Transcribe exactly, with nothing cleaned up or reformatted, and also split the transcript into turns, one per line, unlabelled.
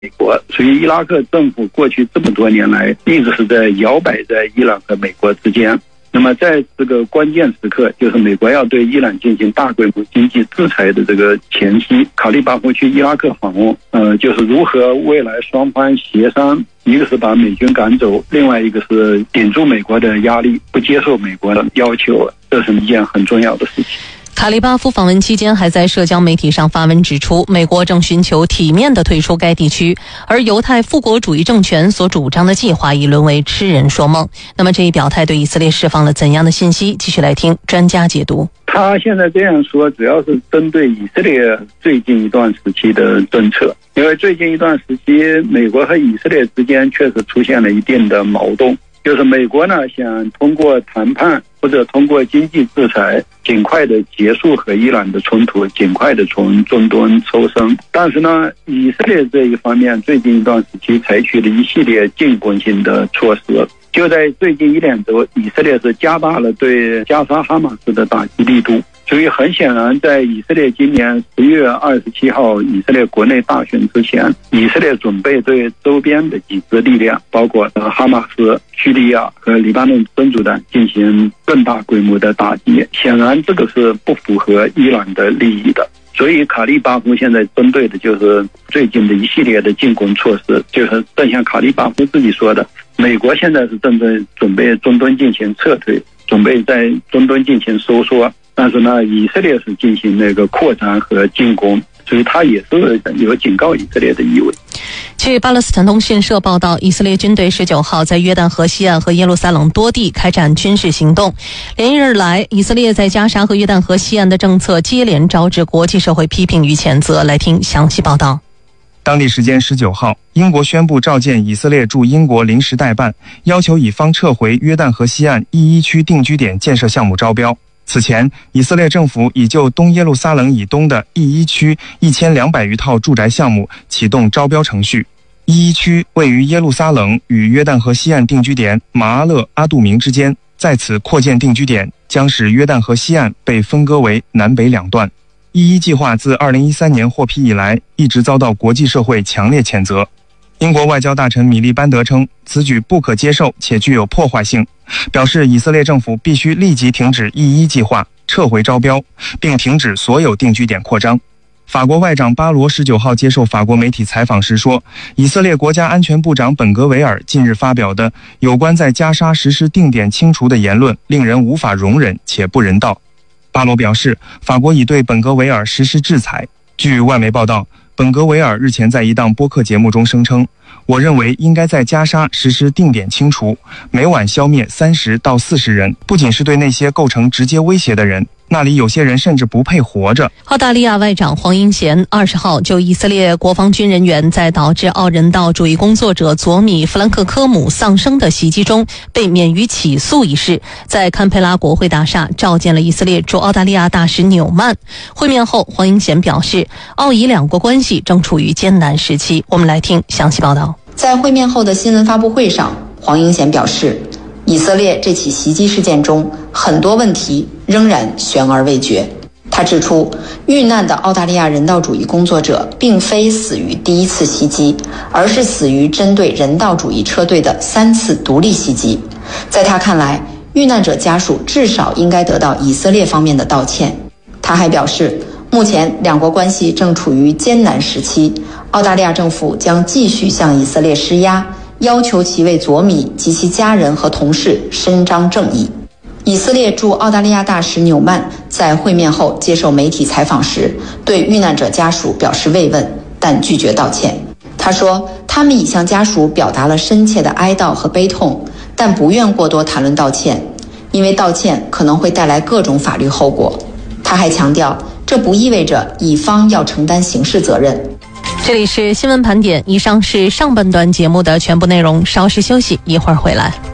美国。所以伊拉克政府过去这么多年来一直是在摇摆在伊朗和美国之间。那么在这个关键时刻，就是美国要对伊朗进行大规模经济制裁的这个前夕，卡利巴夫去伊拉克访问，呃，就是如何未来双方协商，一个是把美军赶走，另外一个是顶住美国的压力，不接受美国的要求，这是一件很重要的事情。
卡利巴夫访问期间还在社交媒体上发文指出，美国正寻求体面地退出该地区，而犹太复国主义政权所主张的计划已沦为痴人说梦。那么这一表态对以色列释放了怎样的信息？继续来听专家解读。
他现在这样说主要是针对以色列最近一段时期的政策，因为最近一段时期美国和以色列之间确实出现了一定的矛盾，就是美国呢想通过谈判或者通过经济制裁尽快的结束和伊朗的冲突，尽快的从中东抽身。但是呢，以色列这一方面最近一段时期采取了一系列进攻性的措施。就在最近一两周，以色列是加大了对加沙哈马斯的打击力度。所以很显然，在以色列今年十一月二十七号以色列国内大选之前，以色列准备对周边的几支力量，包括哈马斯、叙利亚和黎巴嫩真主党进行更大规模的打击。显然这个是不符合伊朗的利益的。所以卡利巴夫现在针对的就是最近的一系列的进攻措施，就是正像卡利巴夫自己说的，美国现在是正在准备中东进行撤退，准备在中东进行收缩，但是呢，以色列是进行那个扩张和进攻，所以他也是有警告以色列的意味。
据巴勒斯坦通讯社报道，以色列军队十九号在约旦河西岸和耶路撒冷多地开展军事行动。连日来，以色列在加沙和约旦河西岸的政策接连招致国际社会批评与谴责。来听详细报道。
当地时间十九号，英国宣布召见以色列驻英国临时代办，要求以方撤回约旦河西岸 E 一 区定居点建设项目招标。此前，以色列政府已就东耶路撒冷以东的 E 一 区一千两百余套住宅项目启动招标程序。E 一 区位于耶路撒冷与约旦河西岸定居点马阿勒阿杜明之间，在此扩建定居点将使约旦河西岸被分割为南北两段。E 一 计划自二零一三年获批以来，一直遭到国际社会强烈谴责。英国外交大臣米利班德称，此举不可接受且具有破坏性，表示以色列政府必须立即停止 E 一 计划，撤回招标，并停止所有定居点扩张。法国外长巴罗十九号接受法国媒体采访时说，以色列国家安全部长本格维尔近日发表的有关在加沙实施定点清除的言论令人无法容忍且不人道。巴罗表示，法国已对本格维尔实施制裁。据外媒报道，本格维尔日前在一档播客节目中声称，我认为应该在加沙实施定点清除，每晚消灭三十到四十人，不仅是对那些构成直接威胁的人，那里有些人甚至不配活着。
澳大利亚外长黄英贤二十号就以色列国防军人员在导致奥人道主义工作者佐米·弗兰克科姆丧生的袭击中被免于起诉一事，在堪培拉国会大厦召见了以色列驻澳大利亚大使纽曼。会面后，黄英贤表示，澳以两国关系正处于艰难时期。我们来听详细报道。
在会面后的新闻发布会上，黄英贤表示，以色列这起袭击事件中很多问题仍然悬而未决。他指出，遇难的澳大利亚人道主义工作者并非死于第一次袭击，而是死于针对人道主义车队的三次独立袭击。在他看来，遇难者家属至少应该得到以色列方面的道歉。他还表示，目前两国关系正处于艰难时期，澳大利亚政府将继续向以色列施压，要求其为佐米及其家人和同事伸张正义。以色列驻澳大利亚大使纽曼在会面后接受媒体采访时，对遇难者家属表示慰问，但拒绝道歉。他说，他们已向家属表达了深切的哀悼和悲痛，但不愿过多谈论道歉，因为道歉可能会带来各种法律后果。他还强调，这不意味着乙方要承担刑事责任。
这里是新闻盘点，以上是上半段节目的全部内容，稍事休息，一会儿回来。